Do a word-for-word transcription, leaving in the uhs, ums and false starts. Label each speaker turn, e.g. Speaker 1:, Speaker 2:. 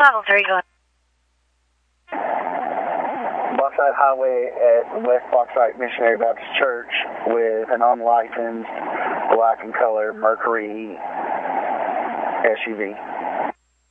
Speaker 1: Level three going.
Speaker 2: Bauxite Highway at West Bauxite Missionary Baptist Church with an unlicensed black and color Mercury S U V.